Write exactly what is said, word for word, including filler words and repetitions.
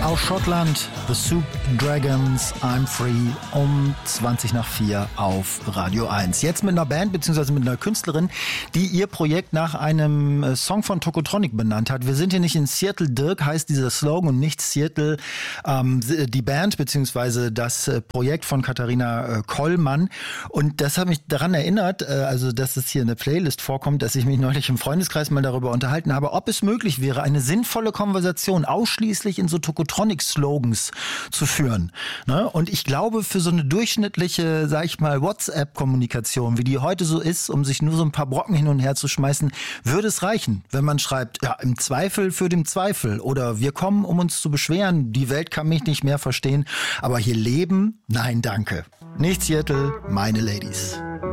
Aus Schottland, The Soup Dragons, I'm Free, um zwanzig nach vier auf Radio eins. Jetzt mit einer Band bzw. mit einer Künstlerin, die ihr Projekt nach einem Song von Tokotronic benannt hat. Wir sind hier nicht in Seattle, Dirk heißt dieser Slogan, und nicht Seattle, ähm, die Band bzw. das Projekt von Katharina äh, Kollmann. Und das hat mich daran erinnert, äh, also dass es hier in der Playlist vorkommt, dass ich mich neulich im Freundeskreis mal darüber unterhalten habe, ob es möglich wäre, eine sinnvolle Konversation ausschließlich in so Tokotronic-Slogans zu führen. Ne? Und ich glaube, für so eine durchschnittliche, sag ich mal, WhatsApp-Kommunikation, wie die heute so ist, um sich nur so ein paar Brocken hin und her zu schmeißen, würde es reichen, wenn man schreibt, ja, im Zweifel für den Zweifel oder wir kommen, um uns zu beschweren, die Welt kann mich nicht mehr verstehen, aber hier leben, nein, danke. Nicht Seattle, meine Ladies.